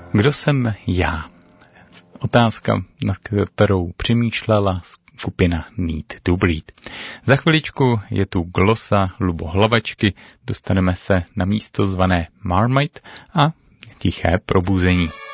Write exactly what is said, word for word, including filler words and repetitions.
Kdo jsem já? Otázka, na kterou přemýšlela skupina Need to Bleed. Za chviličku je tu glosa Lubo Hlavačky, dostaneme se na místo zvané Marmite a tiché probuzení.